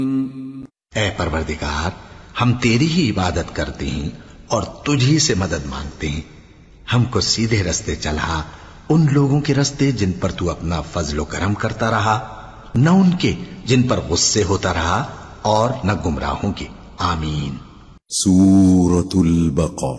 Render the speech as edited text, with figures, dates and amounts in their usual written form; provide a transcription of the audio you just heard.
ऐ परवरदिगार, हम तेरी ही इबादत करते हैं और तुझी से मदद मांगते हैं। हमको सीधे रास्ते चला, उन लोगों के रास्ते जिन पर तू अपना फजलो करम करता रहा, न उनके जिन पर गुस्से होता रहा और न गुमराहों के। आमीन। सूरतुल बक़रा।